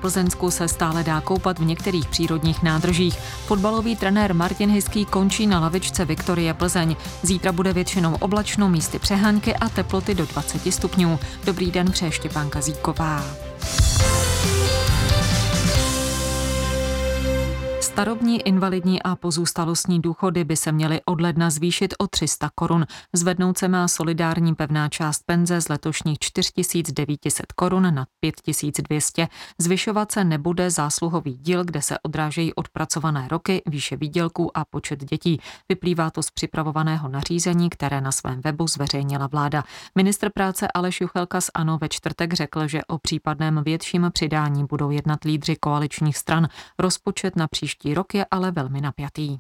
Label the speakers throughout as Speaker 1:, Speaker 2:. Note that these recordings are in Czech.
Speaker 1: Plzeňsku se stále dá koupat v některých přírodních nádržích. Fotbalový trenér Martin Hyský končí na lavičce Viktorie Plzeň. Zítra bude většinou oblačno, místy přehánky a teploty do 20 stupňů. Dobrý den, přeje Štěpánka Zíková. Starobní, invalidní a pozůstalostní důchody by se měly od ledna zvýšit o 300 korun. Zvednout se má solidární pevná část penze z letošních 4900 korun na 5200. Zvyšovat se nebude zásluhový díl, kde se odrážejí odpracované roky, výše výdělků a počet dětí. Vyplývá to z připravovaného nařízení, které na svém webu zveřejnila vláda. Ministr práce Aleš Juchelka z ANO ve čtvrtek řekl, že o případném větším přidání budou jednat lídři koaličních stran. Rozpočet na příští rok je ale velmi napjatý.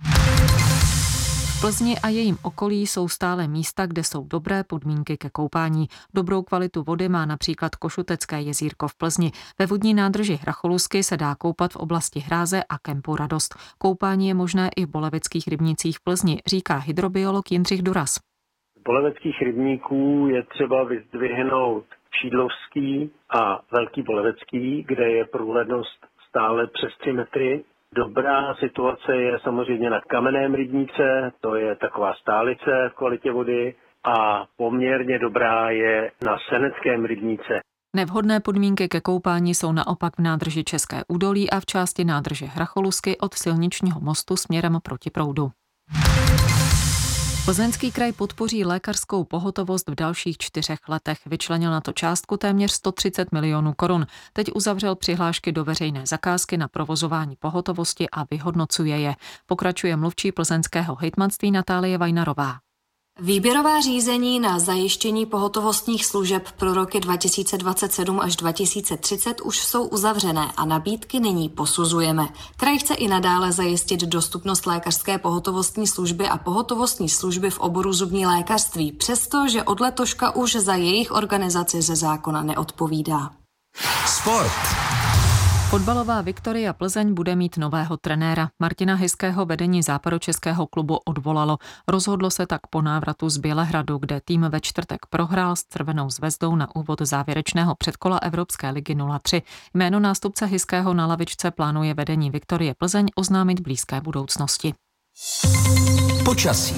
Speaker 1: V Plzni a jejím okolí jsou stále místa, kde jsou dobré podmínky ke koupání. Dobrou kvalitu vody má například Košutecké jezírko v Plzni. Ve vodní nádrži Hracholusky se dá koupat v oblasti Hráze a kempu Radost. Koupání je možné i v Boleveckých rybnících v Plzni, říká hydrobiolog Jindřich Duras.
Speaker 2: Z Boleveckých rybníků je třeba vyzdvihnout Šídlovský a Velký Bolevecký, kde je průhlednost stále přes 3 metry. Dobrá situace je samozřejmě na Kamenném rybníce, to je taková stálice v kvalitě vody, a poměrně dobrá je na Seneckém rybníce.
Speaker 1: Nevhodné podmínky ke koupání jsou naopak v nádrži České údolí a v části nádrže Hracholusky od silničního mostu směrem proti proudu. Plzeňský kraj podpoří lékařskou pohotovost v dalších 4 letech. Vyčlenil na to částku téměř 130 milionů korun. Teď uzavřel přihlášky do veřejné zakázky na provozování pohotovosti a vyhodnocuje je. Pokračuje mluvčí plzeňského hejtmanství Natálie Vajnarová.
Speaker 3: Výběrová řízení na zajištění pohotovostních služeb pro roky 2027 až 2030 už jsou uzavřené a nabídky nyní posuzujeme. Kraj chce i nadále zajistit dostupnost lékařské pohotovostní služby a pohotovostní služby v oboru zubní lékařství, přestože od letoška už za jejich organizaci ze zákona neodpovídá.
Speaker 4: Sport.
Speaker 1: Fotbalová Viktoria Plzeň bude mít nového trenéra. Martina Hyského vedení západočeského klubu odvolalo. Rozhodlo se tak po návratu z Bělehradu, kde tým ve čtvrtek prohrál s Crvenou zvezdou na úvod závěrečného předkola Evropské ligy 0-3. Jméno nástupce Hyského na lavičce plánuje vedení Viktorie Plzeň oznámit blízké budoucnosti.
Speaker 4: Počasí.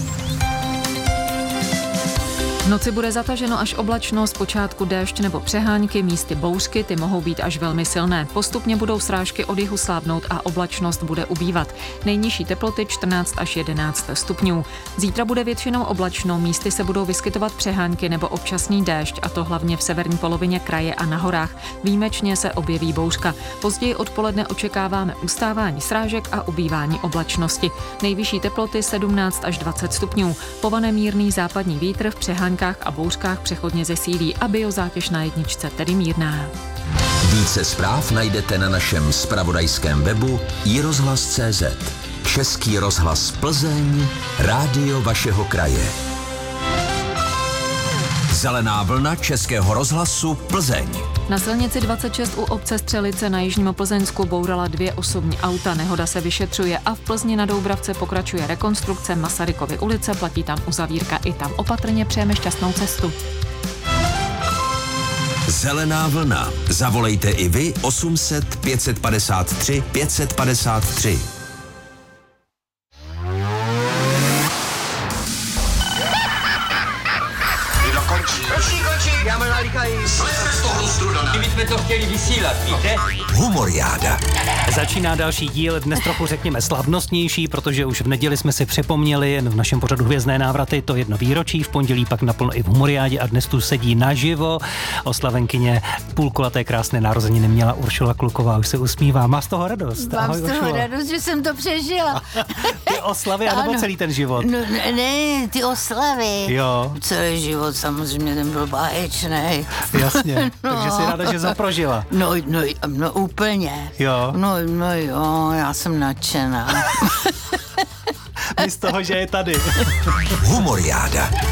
Speaker 1: V noci bude zataženo až oblačno, zpočátku déšť nebo přehánky, místy bouřky, ty mohou být až velmi silné. Postupně budou srážky od jihu slábnout a oblačnost bude ubývat. Nejnižší teploty 14 až 11 stupňů. Zítra bude většinou oblačno, místy se budou vyskytovat přehánky nebo občasný déšť, a to hlavně v severní polovině kraje a na horách. Výjimečně se objeví bouřka. Později odpoledne očekáváme ustávání srážek a ubývání oblačnosti. Nejvyšší teploty 17 až 20 stupňů. Povane mírný západní vítr, v přehánkách a bouřkách přechodně zesílí a biozátěž na jedničce tedy mírná.
Speaker 4: Více zpráv najdete na našem zpravodajském webu iRozhlas.cz. Český rozhlas Plzeň, rádio vašeho kraje. Zelená vlna Českého rozhlasu Plzeň.
Speaker 1: Na silnici 26 u obce Střelice na jižním Plzeňsku bourala 2 osobní auta, nehoda se vyšetřuje a v Plzni na Doubravce pokračuje rekonstrukce Masarykovy ulice, platí tam uzavírka, i tam opatrně, přejeme šťastnou cestu.
Speaker 4: Zelená vlna. Zavolejte i vy 800 553 553.
Speaker 5: Já mám nalíkají. Kdybychom to chtěli vysílat, víte?
Speaker 4: Humoriáda.
Speaker 6: Začíná další díl, dnes trochu řekněme slavnostnější, protože už v neděli jsme si připomněli v našem pořadu Hvězdné návraty to 1. výročí, v pondělí pak naplno i v Humoriádě a dnes tu sedí naživo oslavenkyně půlkulaté krásné narozeniny měla Uršula Kluková, už se usmívá. Má z toho radost?
Speaker 7: Mám
Speaker 6: Ahoj,
Speaker 7: z toho
Speaker 6: Uršulo.
Speaker 7: radost, že jsem to přežila.
Speaker 6: Ty oslavy, anebo celý ten život?
Speaker 7: No, ne, ty oslavy.
Speaker 6: Jo.
Speaker 7: Celý život samozřejmě ten byl báječnej.
Speaker 6: Jasně,
Speaker 7: No.
Speaker 6: takže si ráda, že zaprožila.
Speaker 7: No úplně.
Speaker 6: Jo.
Speaker 7: No jo, já jsem nadšená.
Speaker 6: My z toho, že je tady.
Speaker 4: Humoriáda.